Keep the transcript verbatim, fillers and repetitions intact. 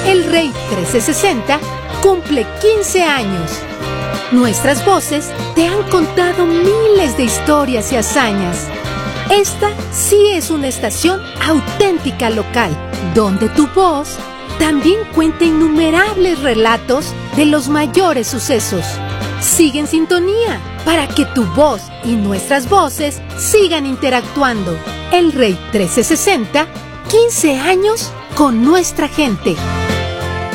El Rey trescientos sesenta cumple quince años. Nuestras voces te han contado miles de historias y hazañas. Esta sí es una estación auténtica local, donde tu voz también cuenta innumerables relatos de los mayores sucesos. Sigue en sintonía para que tu voz y nuestras voces sigan interactuando. El Rey trescientos sesenta, quince años con nuestra gente.